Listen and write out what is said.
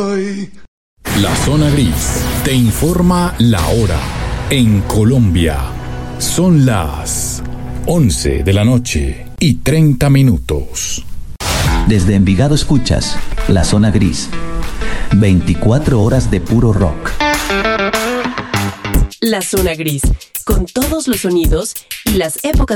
La Zona Gris te informa la hora. En Colombia son las 11 de la noche y 30 minutos. Desde Envigado escuchas La Zona Gris. 24 horas de puro rock. La Zona Gris, con todos los sonidos y las épocas